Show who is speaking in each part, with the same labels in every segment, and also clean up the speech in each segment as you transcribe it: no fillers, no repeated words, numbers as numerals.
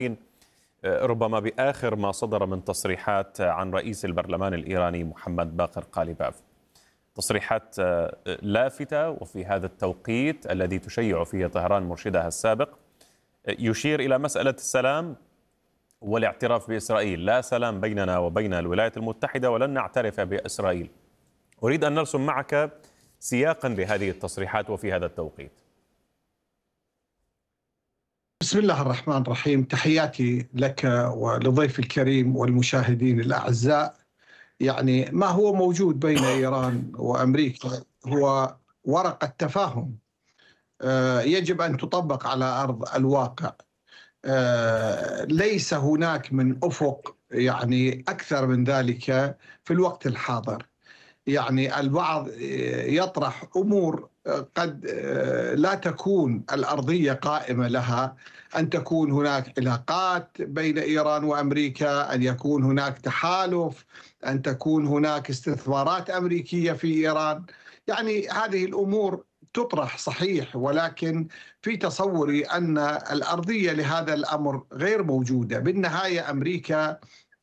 Speaker 1: ربما بآخر ما صدر من تصريحات عن رئيس البرلمان الإيراني محمد باقر قاليباف. تصريحات لافتة، وفي هذا التوقيت الذي تشيع فيه طهران مرشدها السابق يشير إلى مسألة السلام والاعتراف بإسرائيل. لا سلام بيننا وبين الولايات المتحدة ولن نعترف بإسرائيل. أريد أن نرسم معك سياقا لهذه التصريحات وفي هذا التوقيت.
Speaker 2: بسم الله الرحمن الرحيم. تحياتي لك ولضيف الكريم والمشاهدين الأعزاء. يعني ما هو موجود بين إيران وأمريكا هو ورقة تفاهم يجب أن تطبق على أرض الواقع. ليس هناك من أفق يعني أكثر من ذلك في الوقت الحاضر. يعني البعض يطرح أمور قد لا تكون الأرضية قائمة لها، أن تكون هناك علاقات بين إيران وأمريكا، أن يكون هناك تحالف، أن تكون هناك استثمارات أمريكية في إيران. يعني هذه الأمور تطرح صحيح، ولكن في تصوري أن الأرضية لهذا الأمر غير موجودة. بالنهاية أمريكا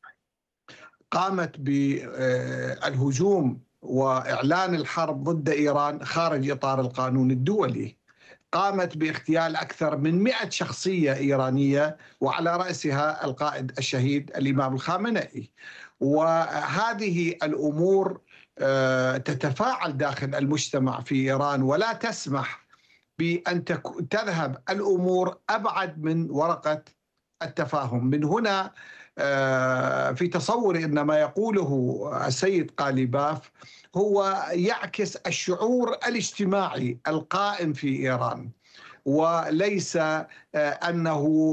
Speaker 2: قامت بالهجوم وإعلان الحرب ضد إيران خارج إطار القانون الدولي. قامت باغتيال أكثر من 100 شخصية إيرانية، وعلى رأسها القائد الشهيد الإمام الخامنئي. وهذه الأمور تتفاعل داخل المجتمع في إيران، ولا تسمح بأن تذهب الأمور أبعد من ورقة التفاهم. من هنا في تصوري أن ما يقوله السيد قاليباف هو يعكس الشعور الاجتماعي القائم في إيران، وليس أنه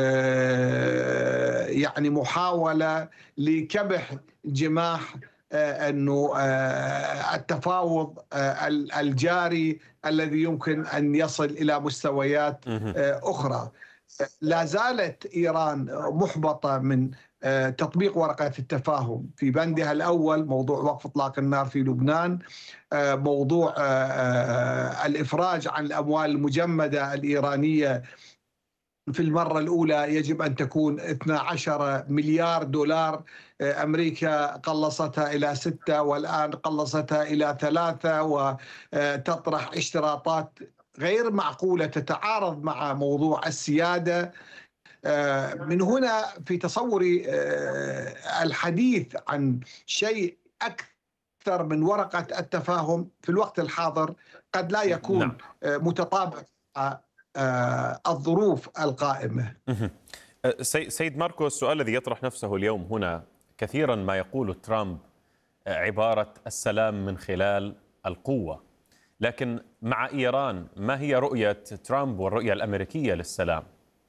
Speaker 2: يعني محاولة لكبح جماح أنه التفاوض الجاري الذي يمكن أن يصل إلى مستويات أخرى. لا زالت إيران محبطة من تطبيق ورقة التفاهم في بندها الأول، موضوع وقف إطلاق النار في لبنان، موضوع الإفراج عن الأموال المجمدة الإيرانية. في المرة الأولى يجب أن تكون 12 مليار دولار، أمريكا قلصتها إلى 6، والآن قلصتها إلى 3، وتطرح اشتراطات غير معقولة تتعارض مع موضوع السيادة. من هنا في تصوري الحديث عن شيء أكثر من ورقة التفاهم في الوقت الحاضر قد لا يكون متطابق مع الظروف القائمة.
Speaker 1: سيد ماركو، السؤال الذي يطرح نفسه اليوم هنا، كثيرا ما يقول ترامب عبارة السلام من خلال القوة، لكن مع إيران ما هي رؤية ترامب والرؤية الأمريكية للسلام؟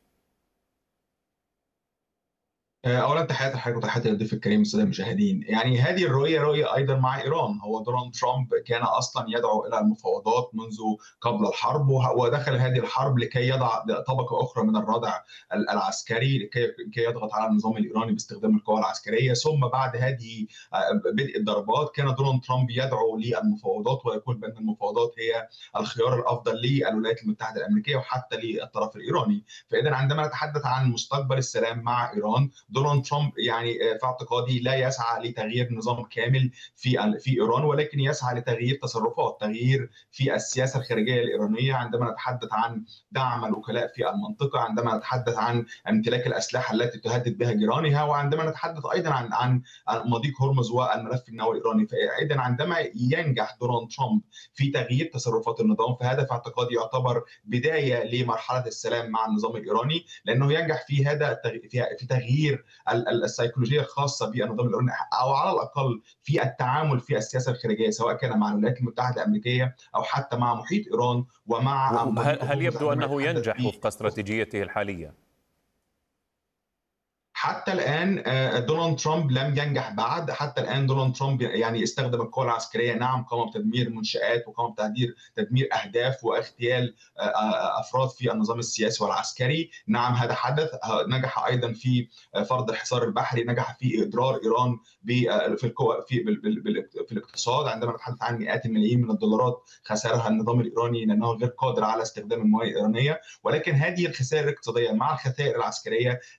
Speaker 3: اولا تحياتي لحضرتك وتحياتي للضيف الكريم الساده المشاهدين. يعني هذه رؤيه ايضا مع ايران. هو دونالد ترامب كان اصلا يدعو الى المفاوضات منذ قبل الحرب، ودخل هذه الحرب لكي يضع طبقه اخرى من الردع العسكري، لكي يضغط على النظام الايراني باستخدام القوى العسكريه. ثم بعد هذه بدء الضربات كان دونالد ترامب يدعو للمفاوضات، ويقول بان المفاوضات هي الخيار الافضل للولايات المتحده الامريكيه وحتى للطرف الايراني. فاذا عندما نتحدث عن مستقبل السلام مع ايران، دونالد ترامب يعني في اعتقادي لا يسعى لتغيير نظام كامل في ايران، ولكن يسعى لتغيير تصرفات، تغيير في السياسه الخارجيه الايرانيه. عندما نتحدث عن دعم الوكلاء في المنطقه، عندما نتحدث عن امتلاك الاسلحه التي تهدد بها جيرانها، وعندما نتحدث ايضا عن مضيق هرمز والملف النووي الايراني. فاذا عندما ينجح دونالد ترامب في تغيير تصرفات النظام، فهذا في اعتقادي يعتبر بدايه لمرحله السلام مع النظام الايراني، لانه ينجح في هذا في تغيير السيكولوجيه الخاصه بالنظام الايراني، او على الاقل في التعامل في السياسه الخارجيه، سواء كان مع الولايات المتحده الامريكيه او حتى مع محيط ايران ومع
Speaker 1: هل يبدو انه ينجح وفق استراتيجيته الحاليه؟
Speaker 3: حتى الآن دونالد ترامب لم ينجح بعد. حتى الآن دونالد ترامب يعني استخدم القوى العسكرية، نعم، قام بتدمير منشآت وقام بتدمير أهداف واغتيال أفراد في النظام السياسي والعسكري، نعم هذا حدث. نجح أيضا في فرض الحصار البحري، نجح في إضرار إيران في الاقتصاد. عندما نتحدث عن مئات الملايين من الدولارات خسرها النظام الإيراني لأنه غير قادر على استخدام المواد الإيرانية. ولكن هذه الخسائر الاقتصادية مع الخسائر العسكرية